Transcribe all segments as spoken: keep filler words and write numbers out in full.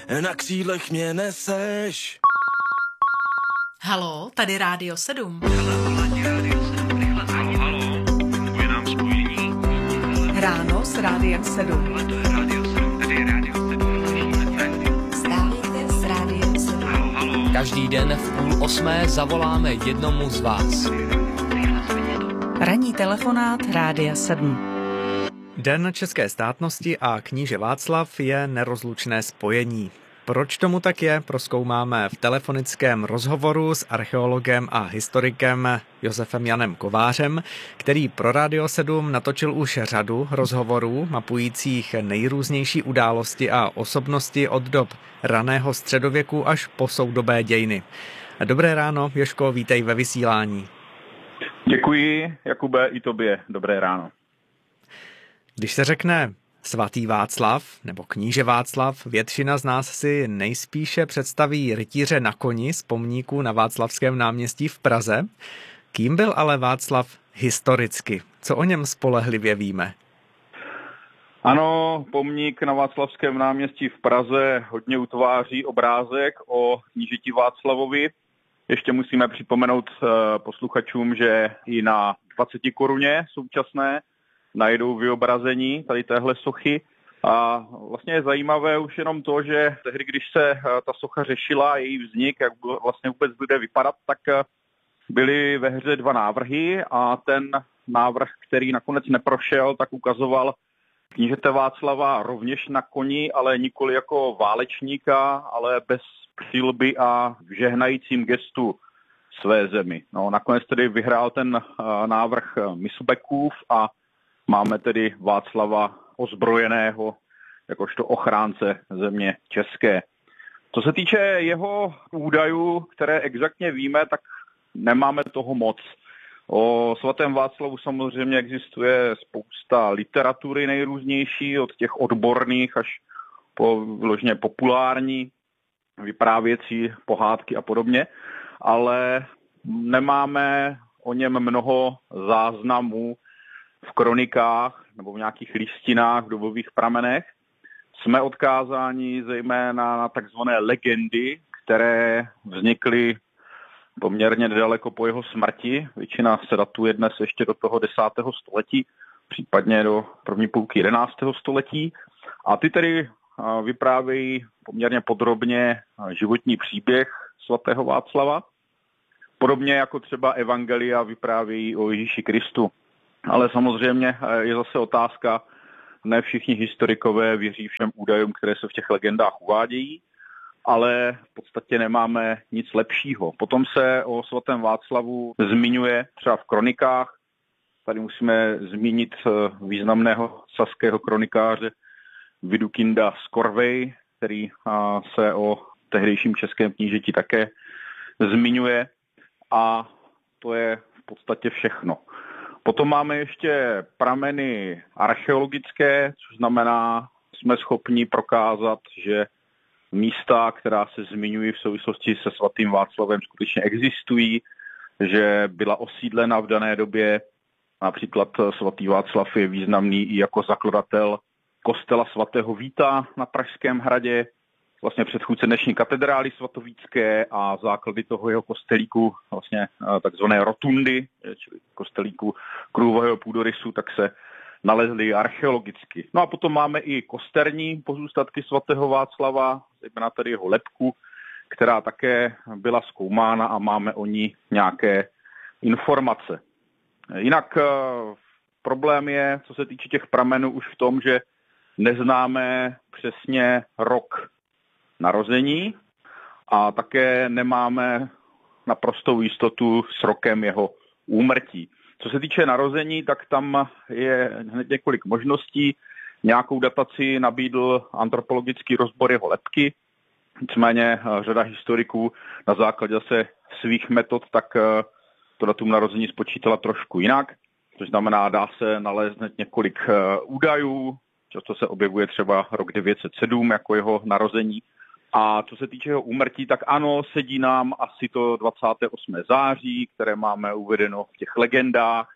na křídlech mě neseš. Haló, tady Rádio sedm. Ráno s Rádiem sedm. Vstávejte s Rádiem sedm. Každý den v půl osmé zavoláme jednomu z vás. Ranní telefonát Rádia sedm. Den české státnosti a kníže Václav je nerozlučné spojení. Proč tomu tak je, prozkoumáme v telefonickém rozhovoru s archeologem a historikem Josefem Janem Kovářem, který pro Rádio sedm natočil už řadu rozhovorů mapujících nejrůznější události a osobnosti od dob raného středověku až po soudobé dějiny. Dobré ráno, Jožko, vítej ve vysílání. Děkuji, Jakube, i tobě. Dobré ráno. Když se řekne svatý Václav nebo kníže Václav, většina z nás si nejspíše představí rytíře na koni z pomníku na Václavském náměstí v Praze. Kým byl ale Václav historicky? Co o něm spolehlivě víme? Ano, pomník na Václavském náměstí v Praze hodně utváří obrázek o knížeti Václavovi. Ještě musíme připomenout posluchačům, že i na dvaceti koruně současné najdou vyobrazení tady téhle sochy. A vlastně je zajímavé už jenom to, že tehdy, když se ta socha řešila, její vznik, jak vlastně vůbec bude vypadat, tak byly ve hře dva návrhy a ten návrh, který nakonec neprošel, tak ukazoval knížete Václava rovněž na koni, ale nikoli jako válečníka, ale bez přilby a v žehnajícím gestu své zemi. No, nakonec tedy vyhrál ten návrh Myslbekův a máme tedy Václava ozbrojeného jakožto ochránce země české. Co se týče jeho údajů, které exaktně víme, tak nemáme toho moc. O svatém Václavu samozřejmě existuje spousta literatury nejrůznější, od těch odborných až po vyloženě populární, vyprávěcí pohádky a podobně, ale nemáme o něm mnoho záznamů v kronikách nebo v nějakých listinách, v dobových pramenech. Jsme odkázáni zejména na takzvané legendy, které vznikly poměrně nedaleko po jeho smrti. Většina se datuje dnes ještě do toho desátého století, případně do první půlky jedenáctého století. A ty tedy vyprávějí poměrně podrobně životní příběh svatého Václava. Podobně jako třeba evangelia vyprávějí o Ježíši Kristu. Ale samozřejmě je zase otázka, ne všichni historikové věří všem údajům, které se v těch legendách uvádějí, ale v podstatě nemáme nic lepšího. Potom se o svatém Václavu zmiňuje třeba v kronikách. Tady musíme zmínit významného saského kronikáře Vidukinda z Korvej, který se o tehdejším českém knížeti také zmiňuje. A to je v podstatě všechno. Potom máme ještě prameny archeologické, což znamená, jsme schopni prokázat, že místa, která se zmiňují v souvislosti se svatým Václavem, skutečně existují, že byla osídlena v dané době. Například svatý Václav je významný i jako zakladatel kostela svatého Víta na Pražském hradě, vlastně předchůdce dnešní katedrály svatovícké a základy toho jeho kostelíku, vlastně takzvané rotundy, čili kostelíku kruhového půdorysu, tak se nalezly archeologicky. No a potom máme i kosterní pozůstatky svatého Václava, zejména tady jeho lebku, která také byla zkoumána a máme o ní nějaké informace. Jinak problém je, co se týče těch pramenů, už v tom, že neznáme přesně rok narození a také nemáme naprostou jistotu s rokem jeho úmrtí. Co se týče narození, tak tam je hned několik možností. Nějakou dataci nabídl antropologický rozbor jeho lebky, nicméně řada historiků na základě zase svých metod tak to datum narození spočítala trošku jinak, což znamená, dá se nalézt několik údajů, často se objevuje třeba rok devět set sedm jako jeho narození. A co se týče jeho úmrtí, tak ano, sedí nám asi to dvacátého osmého září, které máme uvedeno v těch legendách,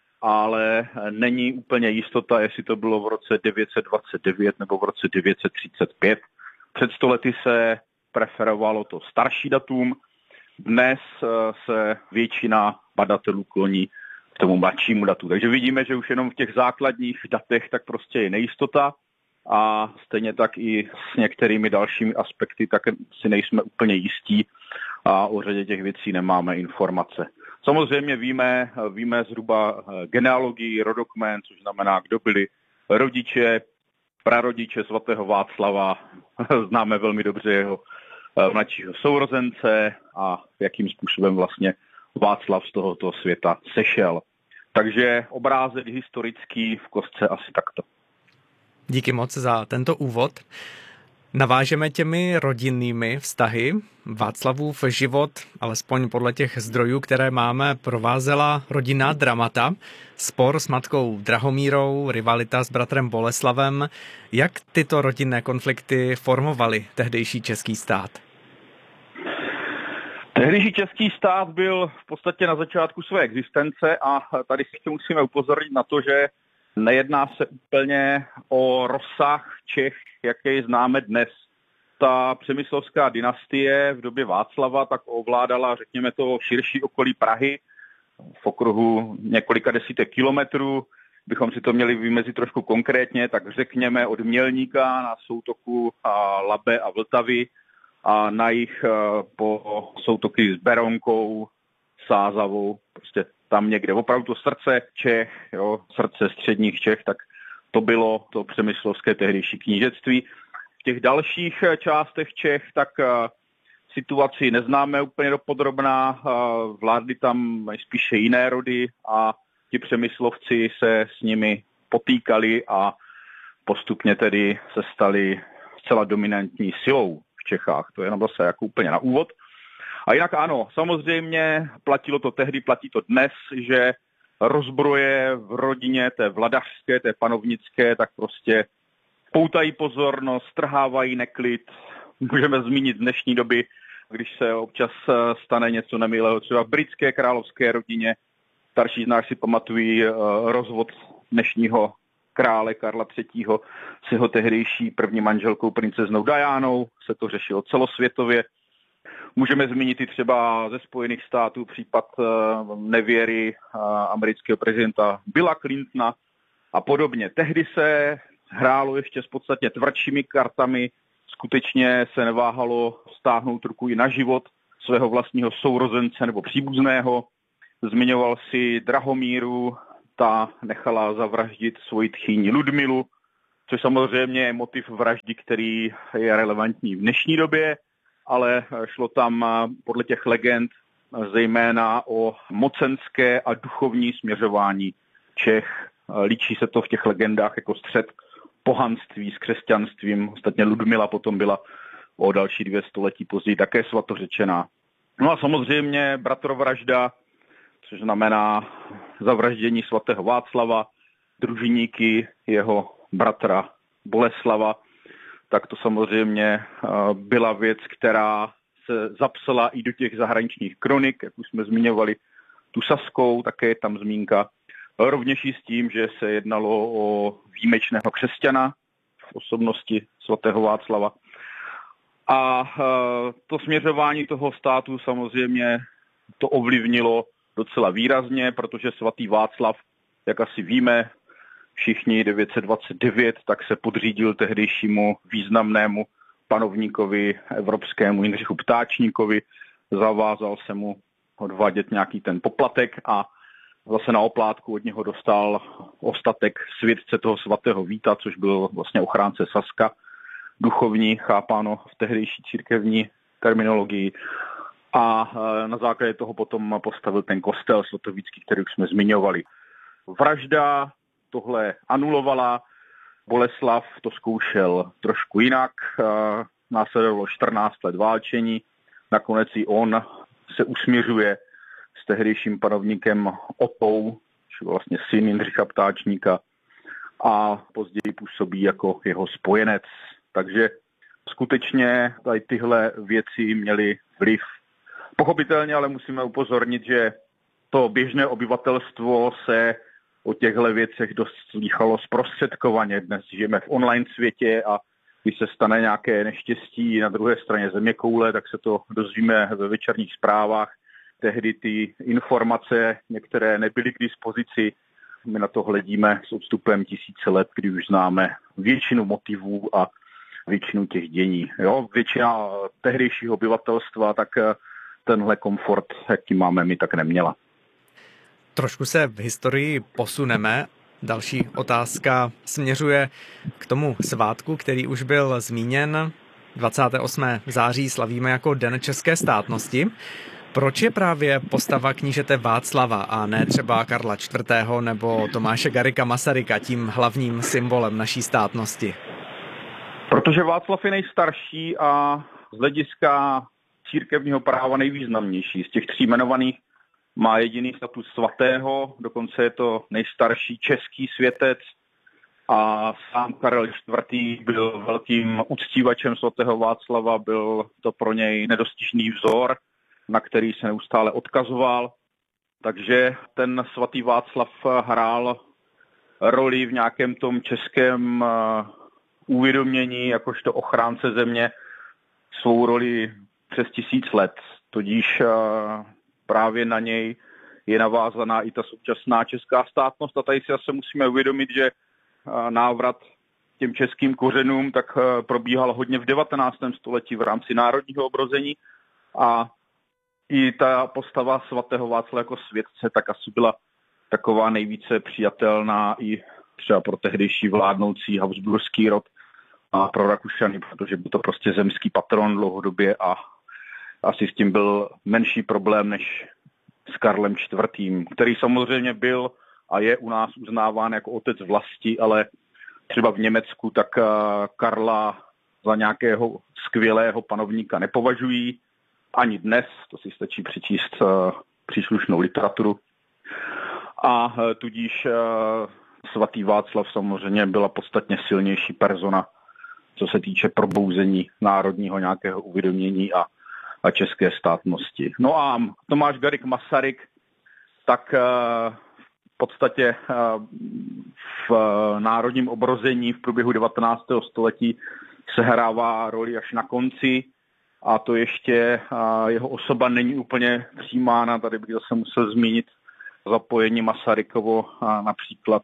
ale není úplně jistota, jestli to bylo v roce devět set dvacet devět nebo v roce devět set třicet pět. Před sto lety se preferovalo to starší datum, dnes se většina badatelů kloní k tomu mladšímu datu. Takže vidíme, že už jenom v těch základních datech tak prostě je nejistota a stejně tak i s některými dalšími aspekty tak si nejsme úplně jistí a o řadě těch věcí nemáme informace. Samozřejmě víme, víme zhruba genealogii, rodokmen, což znamená, kdo byli rodiče, prarodiče svatého Václava, známe velmi dobře jeho mladšího sourozence a jakým způsobem vlastně Václav z tohoto světa sešel. Takže obrázek historický v kostce asi takto. Díky moc za tento úvod. Navážeme těmi rodinnými vztahy. Václavův život, alespoň podle těch zdrojů, které máme, provázela rodinná dramata. Spor s matkou Drahomírou, rivalita s bratrem Boleslavem. Jak tyto rodinné konflikty formovaly tehdejší český stát? Tehdejší český stát byl v podstatě na začátku své existence a tady si musíme upozornit na to, že nejedná se úplně o rozsah Čech, jaký známe dnes. Ta přemyslovská dynastie v době Václava tak ovládala, řekněme to, širší okolí Prahy v okruhu několika desítek kilometrů. Bychom si to měli vymezit trošku konkrétně, tak řekněme od Mělníka na soutoku Labe a Vltavy a na jih po soutoky s Berounkou, Sázavou, prostě tam někde opravdu to srdce Čech, jo, srdce středních Čech, tak to bylo to přemyslovské tehdejší knížectví. V těch dalších částech Čech tak situaci neznáme úplně dopodrobná, vládly tam spíše jiné rody a ti přemyslovci se s nimi potýkali a postupně tedy se stali zcela dominantní silou v Čechách. To je jenom zase jako úplně na úvod. A jinak ano, samozřejmě platilo to tehdy, platí to dnes, že rozbroje v rodině té vladařské, té panovnické, tak prostě poutají pozornost, strhávají neklid. Můžeme zmínit z dnešní doby, když se občas stane něco nemilého, třeba v britské královské rodině. Starší z nás si pamatují rozvod dnešního krále Karla třetího s jeho tehdejší první manželkou princeznou Dianou. Se to řešilo celosvětově. Můžeme zmínit i třeba ze Spojených států případ nevěry amerického prezidenta Billa Clintona a podobně. Tehdy se hrálo ještě s podstatně tvrdšími kartami, skutečně se neváhalo stáhnout ruku i na život svého vlastního sourozence nebo příbuzného. Zmiňoval si Drahomíru, ta nechala zavraždit svoji tchýni Ludmilu, což samozřejmě je motiv vraždy, který je relevantní v dnešní době, ale šlo tam podle těch legend zejména o mocenské a duchovní směřování Čech. Líčí se to v těch legendách jako střet pohanství s křesťanstvím. Ostatně Ludmila potom byla o další dvě století později také svatořečená. No a samozřejmě bratrovražda, což znamená zavraždění svatého Václava, družiníky jeho bratra Boleslava, tak to samozřejmě byla věc, která se zapsala i do těch zahraničních kronik, jak už jsme zmiňovali tu Saskou, také je tam zmínka. Rovněž i s tím, že se jednalo o výjimečného křesťana v osobnosti svatého Václava. A to směřování toho státu samozřejmě to ovlivnilo docela výrazně, protože svatý Václav, jak asi víme, všichni devět set dvacet devět, tak se podřídil tehdejšímu významnému panovníkovi evropskému Jindřichu Ptáčníkovi, zavázal se mu odvádět nějaký ten poplatek a zase na oplátku od něho dostal ostatek světce toho svatého Víta, což byl vlastně ochránce Saska, duchovní, chápáno v tehdejší církevní terminologii. A na základě toho potom postavil ten kostel svatovícký, který už jsme zmiňovali. Vražda tohle anulovala, Boleslav to zkoušel trošku jinak, následovalo čtrnáct let válčení, nakonec i on se usměřuje s tehdejším panovníkem Otou, což vlastně syn Jindřicha Ptáčníka, a později působí jako jeho spojenec. Takže skutečně tady tyhle věci měly vliv. Pochopitelně ale musíme upozornit, že to běžné obyvatelstvo se o těchto věcech dost slýchalo zprostředkovaně. Dnes žijeme v online světě a když se stane nějaké neštěstí na druhé straně zeměkoule, tak se to dozvíme ve večerních zprávách. Tehdy ty informace některé nebyly k dispozici. My na to hledíme s odstupem tisíce let, kdy už známe většinu motivů a většinu těch dění. Jo? Většina tehdejšího obyvatelstva tak tenhle komfort, jaký máme my, tak neměla. Trošku se v historii posuneme. Další otázka směřuje k tomu svátku, který už byl zmíněn. dvacátého osmého září slavíme jako Den české státnosti. Proč je právě postava knížete Václava a ne třeba Karla čtvrtého. nebo Tomáše Garrigua Masaryka tím hlavním symbolem naší státnosti? Protože Václav je nejstarší a z hlediska církevního práva nejvýznamnější. Z těch tří jmenovaných má jediný status svatého, dokonce je to nejstarší český světec a sám Karel čtvrtý. byl velkým uctívačem svatého Václava, byl to pro něj nedostižný vzor, na který se neustále odkazoval. Takže ten svatý Václav hrál roli v nějakém tom českém uvědomění, jakožto ochránce země, svou roli přes tisíc let. Tudíž právě na něj je navázaná i ta současná česká státnost. A tady si zase musíme uvědomit, že návrat těm českým kořenům tak probíhal hodně v devatenáctém století v rámci národního obrození a i ta postava svatého Václava jako světce tak asi byla taková nejvíce přijatelná i třeba pro tehdejší vládnoucí habsburský rod a pro Rakušany, protože byl to prostě zemský patron dlouhodobě a asi s tím byl menší problém než s Karlem čtvrtým, který samozřejmě byl a je u nás uznáván jako otec vlasti, ale třeba v Německu tak Karla za nějakého skvělého panovníka nepovažují. Ani dnes, to si stačí přečíst příslušnou literaturu. A tudíž svatý Václav samozřejmě byla podstatně silnější persona, co se týče probouzení národního nějakého uvědomění a, a české státnosti. No a Tomáš Garrigue Masaryk, tak v podstatě v národním obrození v průběhu devatenáctého století sehrává roli až na konci. A to ještě jeho osoba není úplně přijímána. Tady bych zase musel zmínit zapojení Masarykovo například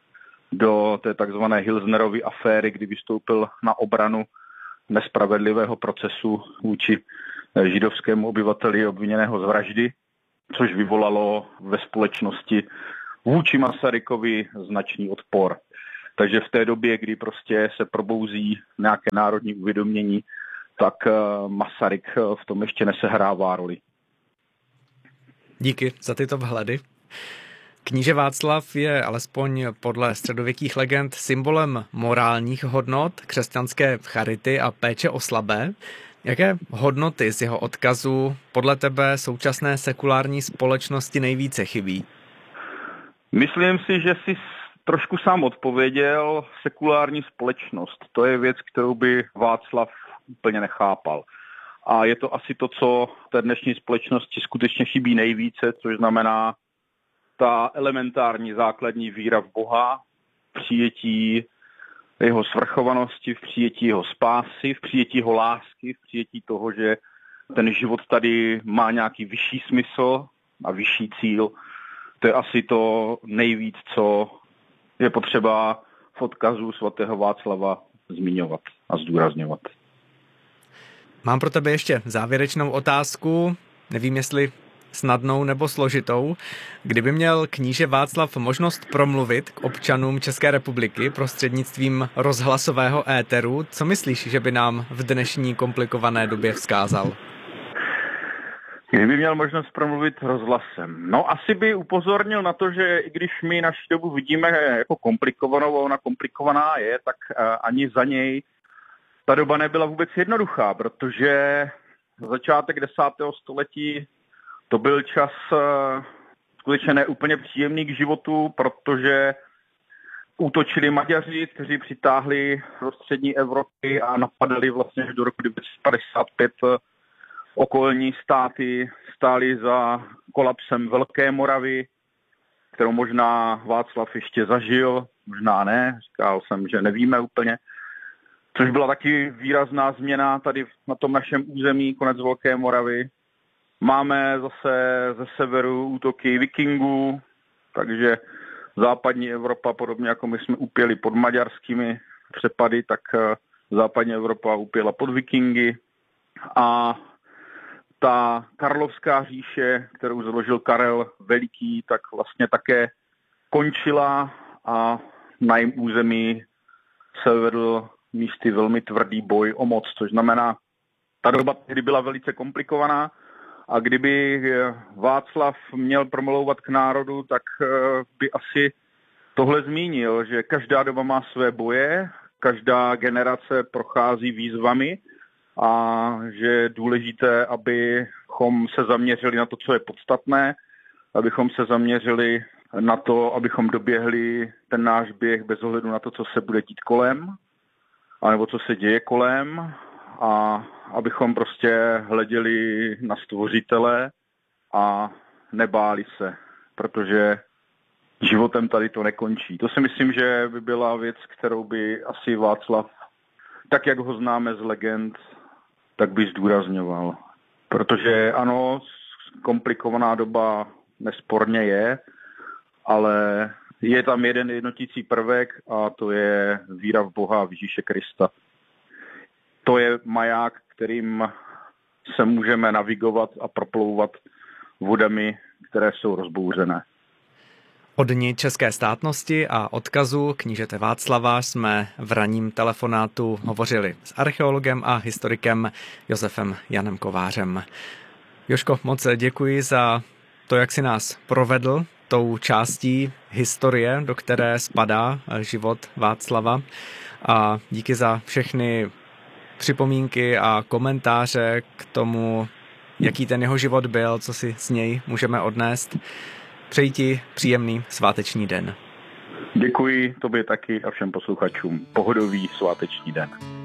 do té takzvané Hilsnerovy aféry, kdy vystoupil na obranu nespravedlivého procesu vůči židovskému obyvateli obviněného z vraždy, což vyvolalo ve společnosti vůči Masarykovi značný odpor. Takže v té době, kdy prostě se probouzí nějaké národní uvědomění, tak Masaryk v tom ještě nesehrává roli. Díky za tyto vhledy. Kníže Václav je alespoň podle středověkých legend symbolem morálních hodnot, křesťanské charity a péče o slabé. Jaké hodnoty z jeho odkazu podle tebe současné sekulární společnosti nejvíce chybí? Myslím si, že jsi trošku sám odpověděl. Sekulární společnost. To je věc, kterou by Václav úplně nechápal. A je to asi to, co té dnešní společnosti skutečně chybí nejvíce, což znamená ta elementární základní víra v Boha, v přijetí jeho svrchovanosti, v přijetí jeho spásy, v přijetí jeho lásky, v přijetí toho, že ten život tady má nějaký vyšší smysl a vyšší cíl. To je asi to nejvíc, co je potřeba v odkazu svatého Václava zmiňovat a zdůrazňovat. Mám pro tebe ještě závěrečnou otázku, nevím jestli snadnou nebo složitou. Kdyby měl kníže Václav možnost promluvit k občanům České republiky prostřednictvím rozhlasového éteru, co myslíš, že by nám v dnešní komplikované době vzkázal? Kdyby měl možnost promluvit rozhlasem. No asi by upozornil na to, že i když my naši dobu vidíme jako komplikovanou, ona komplikovaná je, tak ani za něj ta doba nebyla vůbec jednoduchá, protože začátek desátého století to byl čas skutečně neúplně příjemný k životu, protože útočili Maďaři, kteří přitáhli do střední Evropy a napadali vlastně do roku devět set padesát pět okolní státy, stáli za kolapsem Velké Moravy, kterou možná Václav ještě zažil, možná ne, říkal jsem, že nevíme úplně. což byla taky výrazná změna tady na tom našem území, konec Velké Moravy. Máme zase ze severu útoky vikingů, takže západní Evropa, podobně jako my jsme upěli pod maďarskými přepady, tak západní Evropa upěla pod vikingy. A ta Karlovská říše, kterou založil Karel Veliký, tak vlastně také končila a na jejím území se vedl místy velmi tvrdý boj o moc, což znamená, ta doba kdy byla velice komplikovaná a kdyby Václav měl promlouvat k národu, tak by asi tohle zmínil, že každá doba má své boje, každá generace prochází výzvami a že je důležité, abychom se zaměřili na to, co je podstatné, abychom se zaměřili na to, abychom doběhli ten náš běh bez ohledu na to, co se bude dít kolem, anebo co se děje kolem, a abychom prostě hleděli na stvořitele a nebáli se, protože životem tady to nekončí. To si myslím, že by byla věc, kterou by asi Václav, tak jak ho známe z legend, tak by zdůrazňoval. Protože ano, komplikovaná doba nesporně je, ale je tam jeden jednotící prvek a to je víra v Boha, v Ježíše Krista. To je maják, kterým se můžeme navigovat a proplouvat vodami, které jsou rozbouřené. O dni české státnosti a odkazu knížete Václava jsme v ranním telefonátu hovořili s archeologem a historikem Josefem Janem Kovářem. Jožko, moc děkuji za to, jak si nás provedl tou částí historie, do které spadá život Václava, a díky za všechny připomínky a komentáře k tomu, jaký ten jeho život byl, co si z něj můžeme odnést. Přeji ti příjemný sváteční den. Děkuji tobě taky a všem posluchačům. Pohodový sváteční den.